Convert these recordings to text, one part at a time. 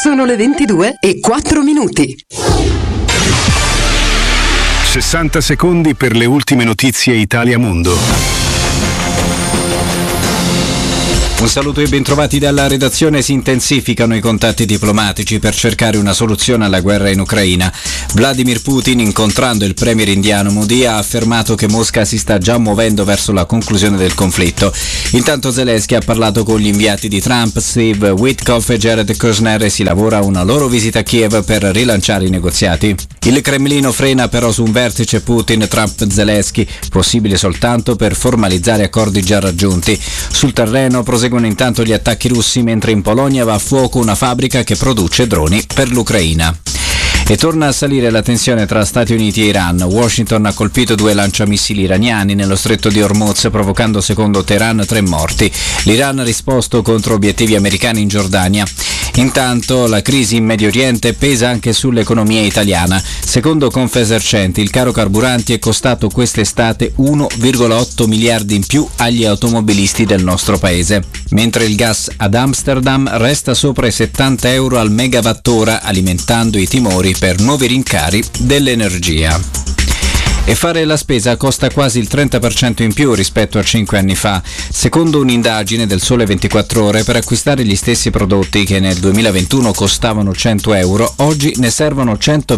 Sono le 22:04. 60 secondi per le ultime notizie Italia Mondo. Un saluto e bentrovati dalla redazione. Si intensificano i contatti diplomatici per cercare una soluzione alla guerra in Ucraina. Vladimir Putin, incontrando il premier indiano Modi, ha affermato che Mosca si sta già muovendo verso la conclusione del conflitto. Intanto Zelensky ha parlato con gli inviati di Trump, Steve Witkoff e Jared Kushner, e si lavora a una loro visita a Kiev per rilanciare i negoziati. Il Cremlino frena però su un vertice Putin-Trump-Zelensky, possibile soltanto per formalizzare accordi già raggiunti. Sul terreno proseguono intanto gli attacchi russi, mentre in Polonia va a fuoco una fabbrica che produce droni per l'Ucraina. E torna a salire la tensione tra Stati Uniti e Iran. Washington ha colpito 2 lanciamissili iraniani nello stretto di Hormuz, provocando secondo Teheran 3 morti. L'Iran ha risposto contro obiettivi americani in Giordania. Intanto la crisi in Medio Oriente pesa anche sull'economia italiana. Secondo Confesercenti, il caro carburanti è costato quest'estate 1,8 miliardi in più agli automobilisti del nostro paese, mentre il gas ad Amsterdam resta sopra i 70 euro al megawattora, alimentando i timori per nuovi rincari dell'energia. E fare la spesa costa quasi il 30% in più rispetto a 5 anni fa. Secondo un'indagine del Sole 24 Ore, per acquistare gli stessi prodotti che nel 2021 costavano 100 euro, oggi ne servono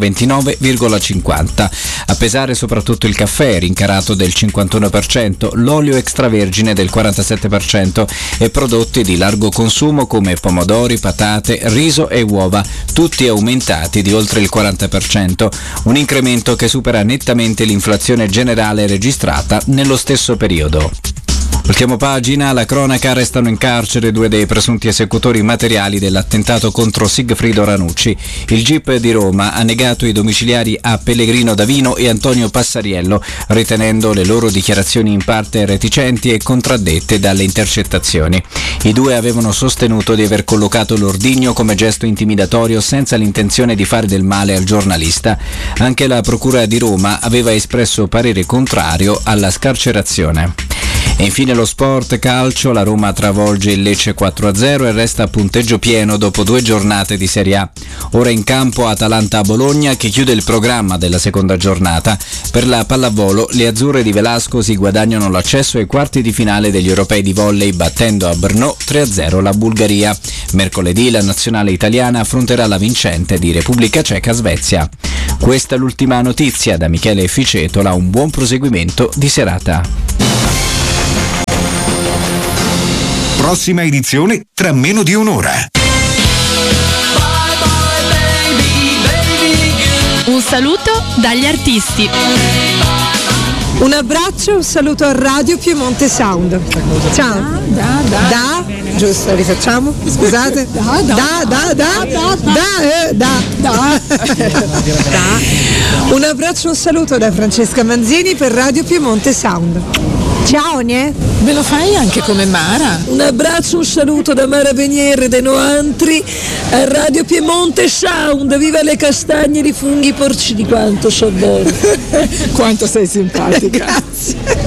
129,50. A pesare soprattutto il caffè, rincarato del 51%, l'olio extravergine del 47% e prodotti di largo consumo come pomodori, patate, riso e uova, tutti aumentati di oltre il 40%, un incremento che supera nettamente l'inflazione generale registrata nello stesso periodo. Ultima pagina, la cronaca: restano in carcere 2 dei presunti esecutori materiali dell'attentato contro Sigfrido Ranucci. Il GIP di Roma ha negato i domiciliari a Pellegrino Davino e Antonio Passariello, ritenendo le loro dichiarazioni in parte reticenti e contraddette dalle intercettazioni. I 2 avevano sostenuto di aver collocato l'ordigno come gesto intimidatorio senza l'intenzione di fare del male al giornalista. Anche la Procura di Roma aveva espresso parere contrario alla scarcerazione. E infine lo sport calcio: la Roma travolge il Lecce 4-0 e resta a punteggio pieno dopo 2 giornate di Serie A. Ora in campo Atalanta a Bologna, che chiude il programma della seconda giornata. Per la pallavolo, le azzurre di Velasco si guadagnano l'accesso ai quarti di finale degli europei di volley, battendo a Brno 3-0 la Bulgaria. Mercoledì la nazionale italiana affronterà la vincente di Repubblica Ceca-Svezia. Questa è l'ultima notizia. Da Michele Ficetola, un buon proseguimento di serata. Prossima edizione tra meno di un'ora. Un saluto dagli artisti. Un abbraccio, un saluto a Radio Piemonte Sound. Ciao. Giusto, rifacciamo? Scusate. Un abbraccio, un saluto da Francesca Manzini per Radio Piemonte Sound. Ciao Nie. Me lo fai anche come Mara? Un abbraccio, un saluto da Mara Veniere de Noantri a Radio Piemonte Sound. Viva le castagne, i funghi porcini, quanto so buono. Quanto sei simpatica. Grazie.